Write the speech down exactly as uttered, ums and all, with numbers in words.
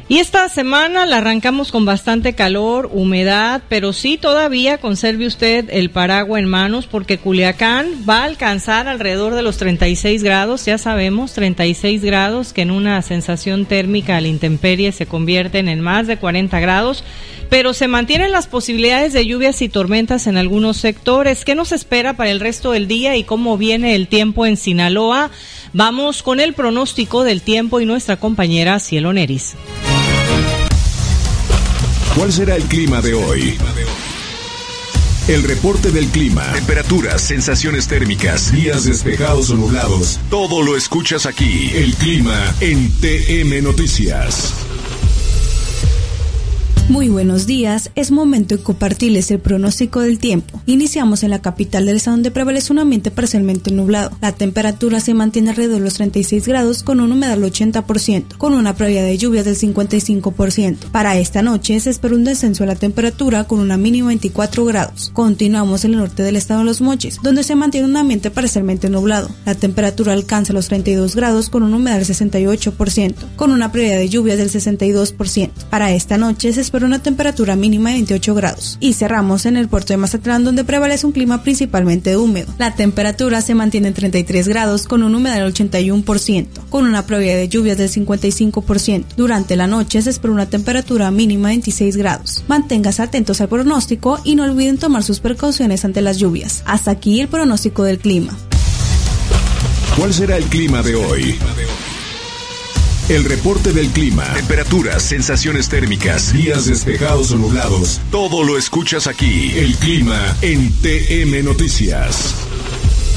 Y esta semana la arrancamos con bastante calor, humedad, pero sí todavía conserve usted el paraguas en manos porque Culiacán va a alcanzar alrededor de los treinta y seis grados, ya sabemos, treinta y seis grados que en una sensación térmica a la intemperie se convierten en más de cuarenta grados, pero se mantienen las posibilidades de lluvias y tormentas en algunos sectores. ¿Qué nos espera para el resto del día y cómo viene el tiempo en Sinaloa? Vamos con el pronóstico del tiempo y nuestra compañera Cielo Neris. ¿Cuál será el clima de hoy? El reporte del clima. Temperaturas, sensaciones térmicas, días despejados o nublados. Todo lo escuchas aquí. El clima en T M Noticias. Muy buenos días, es momento de compartirles el pronóstico del tiempo. Iniciamos en la capital del estado donde prevalece un ambiente parcialmente nublado. La temperatura se mantiene alrededor de los treinta y seis grados con una humedad del ochenta por ciento, con una probabilidad de lluvias del cincuenta y cinco por ciento. Para esta noche se espera un descenso de la temperatura con una mínima de veinticuatro grados. Continuamos en el norte del estado de Los Mochis, donde se mantiene un ambiente parcialmente nublado. La temperatura alcanza los treinta y dos grados con una humedad del sesenta y ocho por ciento, con una probabilidad de lluvias del sesenta y dos por ciento. Para esta noche se espera una temperatura mínima de veintiocho grados. Y cerramos en el puerto de Mazatlán, donde prevalece un clima principalmente húmedo. La temperatura se mantiene en treinta y tres grados con una humedad del ochenta y uno por ciento, con una probabilidad de lluvias del cincuenta y cinco por ciento. Durante la noche se espera una temperatura mínima de veintiséis grados. Manténgase atentos al pronóstico y no olviden tomar sus precauciones ante las lluvias. Hasta aquí el pronóstico del clima. ¿Cuál será el clima de hoy? El reporte del clima. Temperaturas, sensaciones térmicas, días despejados o nublados. Todo lo escuchas aquí. El clima en T M Noticias.